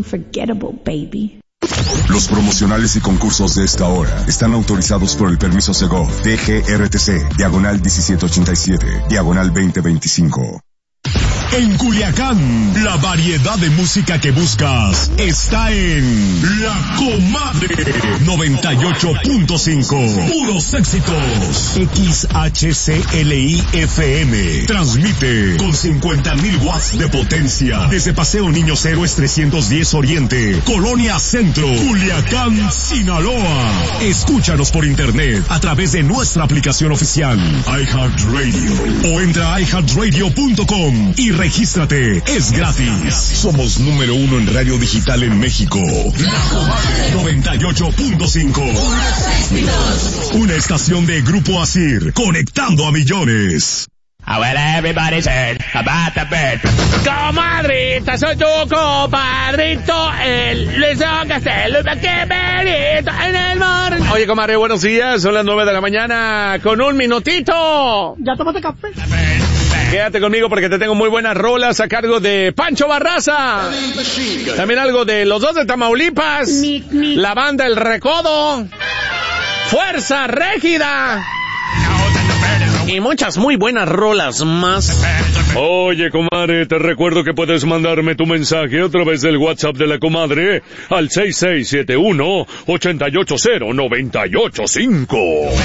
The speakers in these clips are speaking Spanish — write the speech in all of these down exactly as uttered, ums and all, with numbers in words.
unforgettable, baby. Los promocionales y concursos de esta hora están autorizados por el permiso Segov D G R T C, diagonal diecisiete ochenta y siete, diagonal veinte veinticinco. En Culiacán, la variedad de música que buscas está en La Comadre noventa y ocho punto cinco. Puros éxitos. X H C L I F M. Transmite con cincuenta mil watts de potencia desde Paseo Niños Héroes trescientos diez Oriente, Colonia Centro, Culiacán, Sinaloa. Escúchanos por internet a través de nuestra aplicación oficial iHeartRadio o entra a i heart radio punto com y regístrate, es gratis. Somos número uno en radio digital en México. La Comadre noventa y ocho punto cinco. Una estación de Grupo Asir, conectando a millones. I will everybody said about the bed. Comadrita, soy tu compadrito, el Luis Castelo, que merito en el mar. Oye, comadre, buenos días, son las nueve de la mañana, con un minutito. ¿Ya tomaste café? Quédate conmigo porque te tengo muy buenas rolas a cargo de Pancho Barraza. También algo de los dos de Tamaulipas. Mi, mi. La banda El Recodo. Fuerza Régida. Y muchas muy buenas rolas más. Oye, comadre, te recuerdo que puedes mandarme tu mensaje a través del WhatsApp de la comadre al seis seis siete uno, ocho ocho cero, nueve ocho cinco.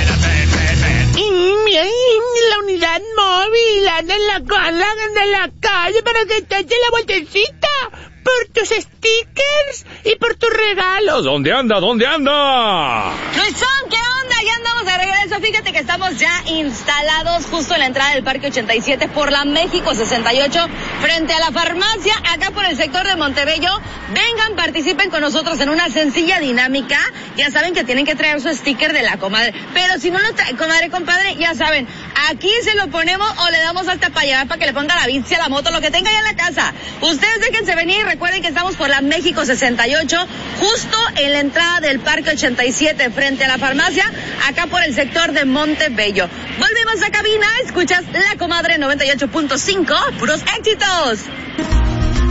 La unidad móvil anda en la, anda en la calle para que te eche la vueltecita por tus stickers y por tus regalos. ¿Dónde anda? ¿Dónde anda? Luisón, ¿qué onda? Ya andamos de regreso. Fíjate que estamos ya instalados justo en la entrada del Parque ochenta y siete por la México sesenta y ocho, frente a la farmacia, acá por el sector de Montebello. Vengan, participen con nosotros en una sencilla dinámica. Ya saben que tienen que traer su sticker de la comadre. Pero si no lo trae, comadre, compadre, ya saben, aquí se lo ponemos o le damos hasta para llevar para que le ponga la bici a la moto, lo que tenga ya en la casa. Ustedes déjense venir. Recuerden que estamos por la México sesenta y ocho, justo en la entrada del Parque ochenta y siete, frente a la farmacia, acá por el sector de Montebello. Volvemos a cabina, escuchas La Comadre noventa y ocho punto cinco, puros éxitos.